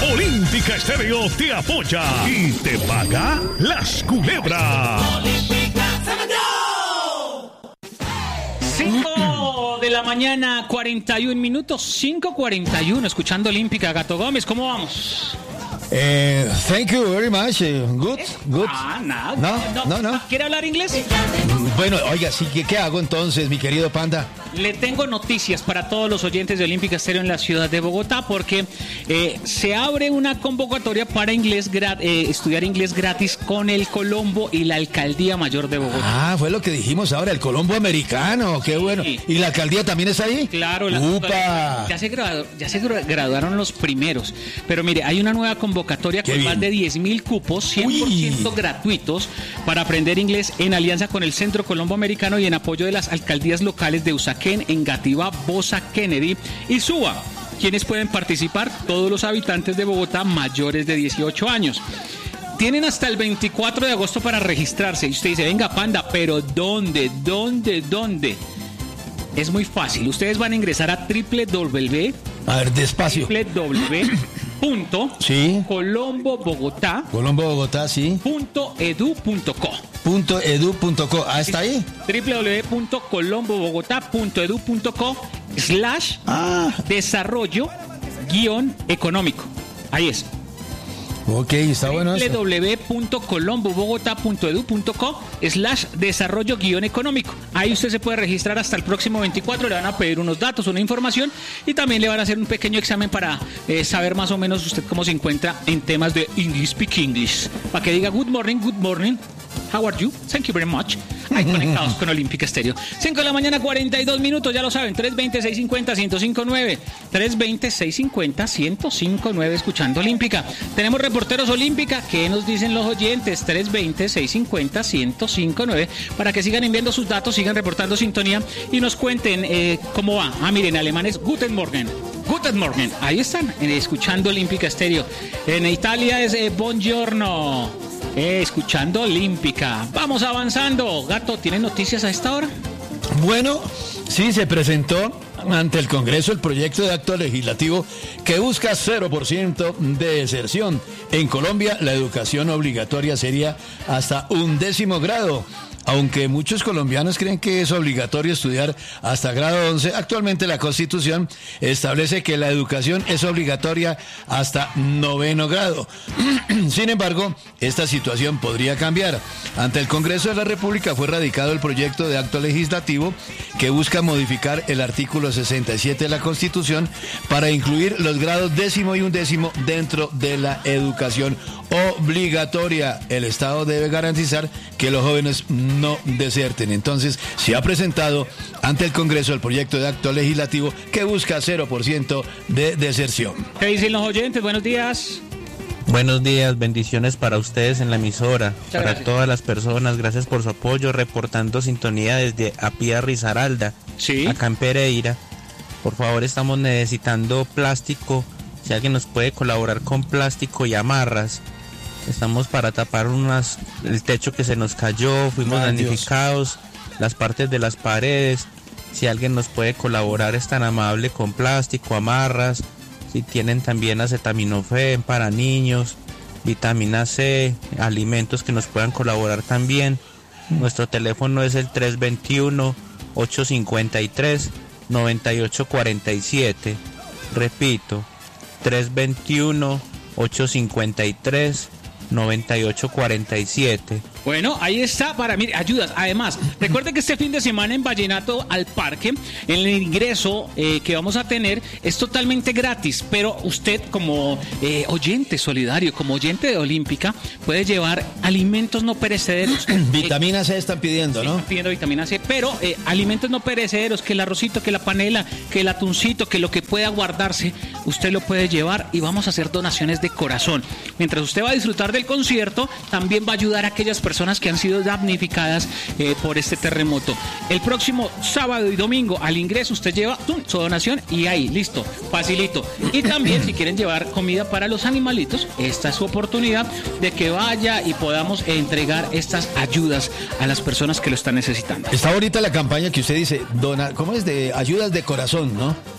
Olímpica Estéreo te apoya y te paga las culebras. 5 de la mañana, 41 minutos, 5:41, escuchando Olímpica. Gato Gómez, ¿cómo vamos? Thank you very much. Good. Nada. No. ¿Quiere hablar inglés? Bueno, oiga, sí, ¿qué hago entonces, mi querido Panda? Le tengo noticias para todos los oyentes de Olímpica Estéreo en la ciudad de Bogotá, porque se abre una convocatoria para estudiar inglés gratis con el Colombo y la Alcaldía Mayor de Bogotá. Ah, fue lo que dijimos ahora, el Colombo americano, qué bueno. Sí. ¿Y la alcaldía también está ahí? Claro, ¡Upa! ya se graduaron los primeros, pero mire, hay una nueva convocatoria Qué con bien. más de 10.000 cupos, 100% gratuitos, para aprender inglés en alianza con el Centro Colombo Americano y en apoyo de las alcaldías locales de Usaquén, Engativá, Bosa, Kennedy y Suba. ¿Quiénes pueden participar? Todos los habitantes de Bogotá mayores de 18 años. Tienen hasta el 24 de agosto para registrarse. Y usted dice, venga, Panda, pero ¿dónde? Es muy fácil. Ustedes van a ingresar a A ver, despacio. Sí. www.colombobogotá.edu.co. Colombo, Bogotá, sí. .edu.co. Ah, ¿está ahí? www.colombobogotá.edu.co/desarrollo-económico. Ahí es. Ok, está bueno eso. www.colombobogotá.edu.co/desarrollo-económico. Ahí usted se puede registrar hasta el próximo 24. Le van a pedir unos datos, una información, y también le van a hacer un pequeño examen para saber más o menos usted cómo se encuentra en temas de English Speak English. Para que diga good morning. How are you? Thank you very much. Ahí conectados con Olímpica Estéreo. 5 de la mañana, 42 minutos, ya lo saben. 320-650-1059. 320-650-1059, escuchando Olímpica. Tenemos reporteros Olímpica. ¿Qué nos dicen los oyentes? 320-650-1059. Para que sigan enviando sus datos, sigan reportando sintonía y nos cuenten cómo va. Ah, miren, en alemán es Guten Morgen. Guten Morgen. Ahí están, escuchando Olímpica Estéreo. En Italia es Buongiorno. Escuchando Olímpica. Vamos avanzando. Gato, ¿tiene noticias a esta hora? Bueno, sí, se presentó ante el Congreso el proyecto de acto legislativo que busca 0% de deserción. En Colombia, la educación obligatoria sería hasta 11º grado. Aunque muchos colombianos creen que es obligatorio estudiar hasta grado 11, actualmente la Constitución establece que la educación es obligatoria hasta 9º grado. Sin embargo, esta situación podría cambiar. Ante el Congreso de la República fue radicado el proyecto de acto legislativo que busca modificar el artículo 67 de la Constitución para incluir los grados 10º y 11º dentro de la educación obligatoria. El Estado debe garantizar que los jóvenes no deserten. Entonces, se ha presentado ante el Congreso el proyecto de acto legislativo que busca 0% de deserción. ¿Qué dicen los oyentes? Buenos días. Buenos días, bendiciones para ustedes en la emisora, para gracias. todas las personas, gracias por su apoyo, reportando sintonía desde Apía Risaralda, Sí. acá en Pereira. Por favor, estamos necesitando plástico, si alguien nos puede colaborar con plástico y amarras. Estamos para tapar el techo que se nos cayó, fuimos damnificados, las partes de las paredes. Si alguien nos puede colaborar, es tan amable, con plástico, amarras. Si tienen también acetaminofén para niños, vitamina C, alimentos que nos puedan colaborar también. Nuestro teléfono es el 321-853-9847. Repito, 321-853-9847. Bueno, ahí está para mí, ayudas. Además, recuerde que este fin de semana en Vallenato al Parque, el ingreso que vamos a tener es totalmente gratis, pero usted como oyente solidario, como oyente de Olímpica, puede llevar alimentos no perecederos. Vitamina C están pidiendo, ¿no? Están pidiendo vitamina C, pero alimentos no perecederos, que el arrocito, que la panela, que el atuncito, que lo que pueda guardarse, usted lo puede llevar y vamos a hacer donaciones de corazón. Mientras usted va a disfrutar del concierto, también va a ayudar a aquellas personas que han sido damnificadas por este terremoto. El próximo sábado y domingo al ingreso usted lleva su donación y ahí, listo, facilito. Y también si quieren llevar comida para los animalitos, esta es su oportunidad de que vaya y podamos entregar estas ayudas a las personas que lo están necesitando. Está ahorita la campaña que usted dice, ¿cómo es? De ayudas de corazón, ¿no?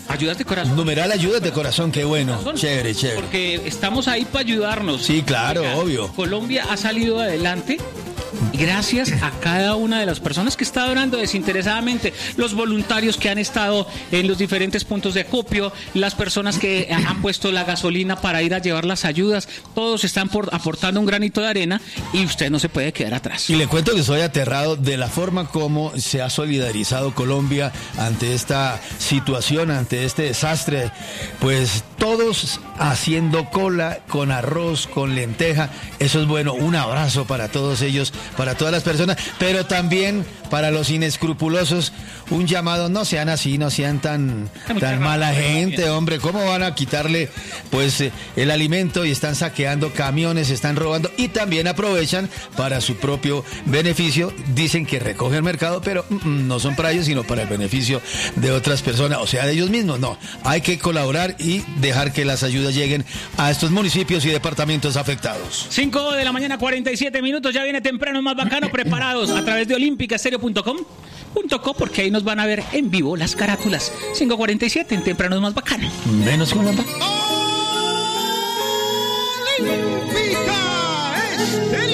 Ayudas de corazón. Numeral ayudas de corazón, qué bueno. Chévere. Porque estamos ahí para ayudarnos. Sí, claro, obvio. Colombia ha salido adelante gracias a cada una de las personas que está donando desinteresadamente, los voluntarios que han estado en los diferentes puntos de acopio, las personas que han puesto la gasolina para ir a llevar las ayudas, todos están aportando un granito de arena y usted no se puede quedar atrás. Y le cuento que estoy aterrado de la forma como se ha solidarizado Colombia ante esta situación, ante este desastre. Pues todos haciendo cola con arroz, con lenteja. Eso es bueno. Un abrazo para todos ellos, para todas las personas, pero también para los inescrupulosos, un llamado: no sean así, no sean tan mala gente, hombre. ¿Cómo van a quitarle pues el alimento y están saqueando camiones, están robando y también aprovechan para su propio beneficio? Dicen que recogen el mercado, pero no son para ellos, sino para el beneficio de otras personas, o sea, de ellos mismos. No, hay que colaborar y dejar que las ayudas lleguen a estos municipios y departamentos afectados. 5 de la mañana, 47 minutos, ya viene temprano más bacano, preparados a través de olímpicastereo.com, porque ahí nos van a ver en vivo las carátulas. 5:47 en Temprano es más bacano. Menos con la...